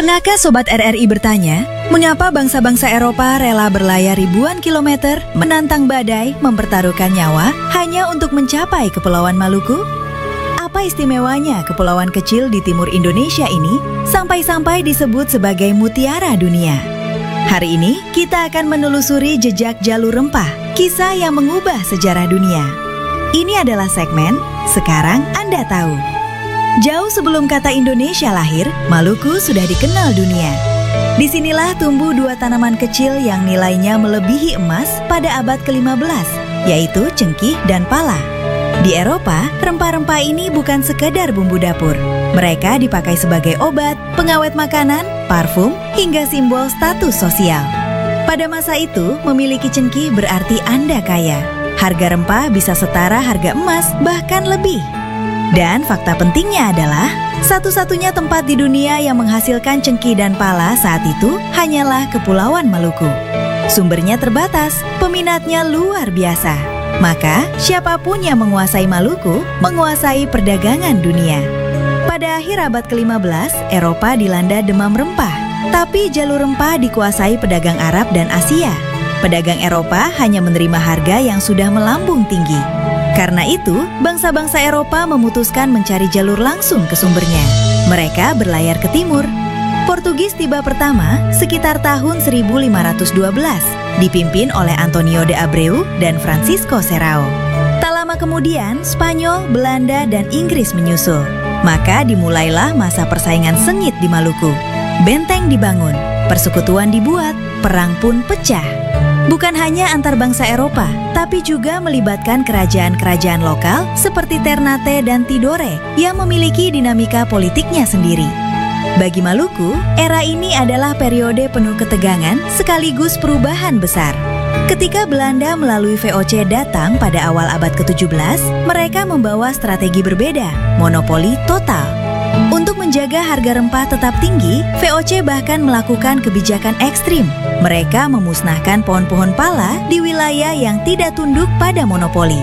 Pernahkah Sobat RRI bertanya, mengapa bangsa-bangsa Eropa rela berlayar ribuan kilometer, menantang badai, mempertaruhkan nyawa, hanya untuk mencapai Kepulauan Maluku? Apa istimewanya kepulauan kecil di timur Indonesia ini, sampai-sampai disebut sebagai mutiara dunia? Hari ini, kita akan menelusuri jejak jalur rempah, kisah yang mengubah sejarah dunia. Ini adalah segmen Sekarang Anda Tahu. Jauh sebelum kata Indonesia lahir, Maluku sudah dikenal dunia. Disinilah tumbuh dua tanaman kecil yang nilainya melebihi emas pada abad ke-15, yaitu cengkih dan pala. Di Eropa, rempah-rempah ini bukan sekedar bumbu dapur. Mereka dipakai sebagai obat, pengawet makanan, parfum, hingga simbol status sosial. Pada masa itu, memiliki cengkih berarti Anda kaya. Harga rempah bisa setara harga emas, bahkan lebih. Dan fakta pentingnya adalah, satu-satunya tempat di dunia yang menghasilkan cengkih dan pala saat itu hanyalah Kepulauan Maluku. Sumbernya terbatas, peminatnya luar biasa. Maka, siapapun yang menguasai Maluku, menguasai perdagangan dunia. Pada akhir abad ke-15, Eropa dilanda demam rempah. Tapi jalur rempah dikuasai pedagang Arab dan Asia. Pedagang Eropa hanya menerima harga yang sudah melambung tinggi. Karena itu, bangsa-bangsa Eropa memutuskan mencari jalur langsung ke sumbernya. Mereka berlayar ke timur. Portugis tiba pertama sekitar tahun 1512, dipimpin oleh Antonio de Abreu dan Francisco Serrao. Tak lama kemudian, Spanyol, Belanda, dan Inggris menyusul. Maka dimulailah masa persaingan sengit di Maluku. Benteng dibangun, persekutuan dibuat, perang pun pecah. Bukan hanya antar bangsa Eropa, tapi juga melibatkan kerajaan-kerajaan lokal seperti Ternate dan Tidore yang memiliki dinamika politiknya sendiri. Bagi Maluku, era ini adalah periode penuh ketegangan sekaligus perubahan besar. Ketika Belanda melalui VOC datang pada awal abad ke-17, mereka membawa strategi berbeda, monopoli total. Untuk menjaga harga rempah tetap tinggi, VOC bahkan melakukan kebijakan ekstrim. Mereka memusnahkan pohon-pohon pala di wilayah yang tidak tunduk pada monopoli.